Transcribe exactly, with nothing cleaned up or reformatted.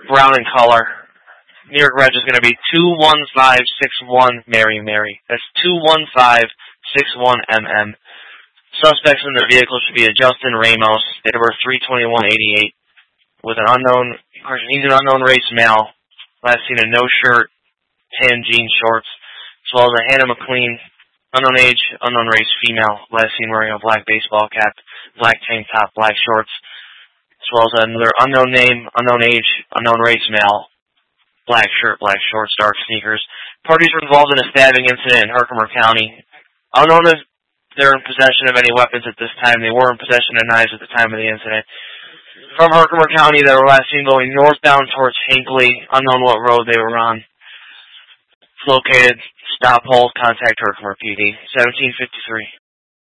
brown in color. New York Reg is going to be two one five six one Mary Mary. That's two one five six one M M. Suspects in the vehicle should be a Justin Ramos, date of birth three twenty-one eighty-eight, with an unknown, he's an unknown race male. Last seen in no shirt, tan jean shorts, as well as a Hannah McLean, unknown age, unknown race female. Last seen wearing a black baseball cap, black tank top, black shorts, as well as another unknown name, unknown age, unknown race male, black shirt, black shorts, dark sneakers. Parties were involved in a stabbing incident in Herkimer County. Unknown if they're in possession of any weapons at this time. They were in possession of knives at the time of the incident. From Herkimer County, they were last seen going northbound towards Hinckley. Unknown what road they were on. It's located. Stop hold. Contact Herkimer P D. seventeen fifty-three.